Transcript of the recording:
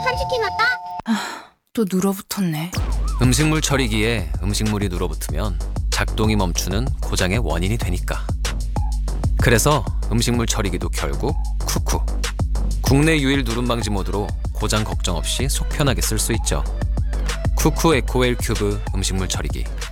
한치킨 왔다? 또 눌어붙었네. 음식물 처리기에 음식물이 눌어붙으면 작동이 멈추는 고장의 원인이 되니까. 그래서 음식물 처리기도 결국 쿠쿠. 국내 유일 누름 방지 모드로 고장 걱정 없이 속 편하게 쓸 수 있죠. 쿠쿠 에코웰 큐브 음식물 처리기.